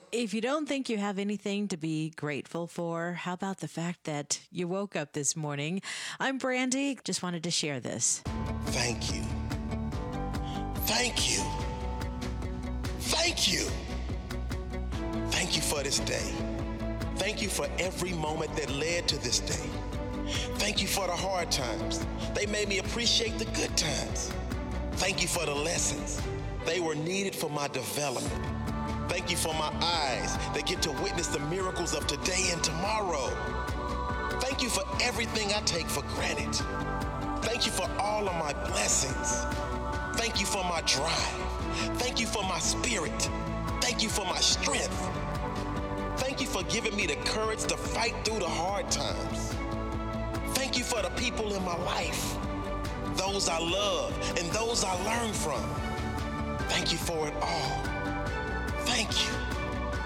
If you don't think you have anything to be grateful for, how about the fact that you woke up this morning? I'm Brandy. Just wanted to share this. Thank you. Thank you. Thank you. Thank you for this day. Thank you for every moment that led to this day. Thank you for the hard times. They made me appreciate the good times. Thank you for the lessons. They were needed for my development. Thank you for my eyes that get to witness the miracles of today and tomorrow. Thank you for everything I take for granted. Thank you for all of my blessings. Thank you for my drive. Thank you for my spirit. Thank you for my strength. Thank you for giving me the courage to fight through the hard times. Thank you for the people in my life, those I love and those I learn from. Thank you for it all.